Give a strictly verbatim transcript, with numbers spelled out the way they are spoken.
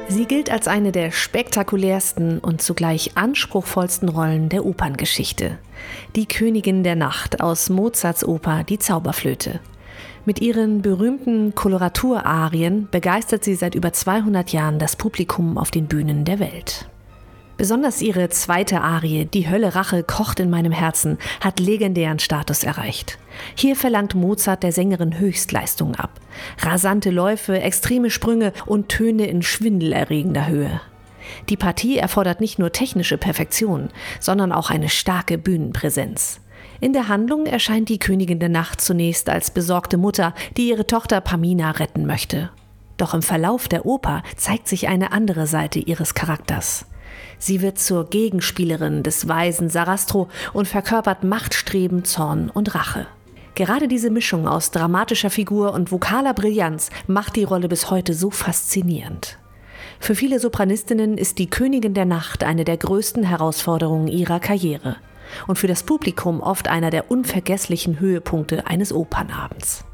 Sie gilt als eine der spektakulärsten und zugleich anspruchsvollsten Rollen der Operngeschichte. Die Königin der Nacht aus Mozarts Oper Die Zauberflöte. Mit ihren berühmten Koloraturarien begeistert sie seit über zweihundert Jahren das Publikum auf den Bühnen der Welt. Besonders ihre zweite Arie, Die Hölle Rache kocht in meinem Herzen, hat legendären Status erreicht. Hier verlangt Mozart der Sängerin Höchstleistungen ab. Rasante Läufe, extreme Sprünge und Töne in schwindelerregender Höhe. Die Partie erfordert nicht nur technische Perfektion, sondern auch eine starke Bühnenpräsenz. In der Handlung erscheint die Königin der Nacht zunächst als besorgte Mutter, die ihre Tochter Pamina retten möchte. Doch im Verlauf der Oper zeigt sich eine andere Seite ihres Charakters. Sie wird zur Gegenspielerin des weisen Sarastro und verkörpert Machtstreben, Zorn und Rache. Gerade diese Mischung aus dramatischer Figur und vokaler Brillanz macht die Rolle bis heute so faszinierend. Für viele Sopranistinnen ist die Königin der Nacht eine der größten Herausforderungen ihrer Karriere und für das Publikum oft einer der unvergesslichen Höhepunkte eines Opernabends.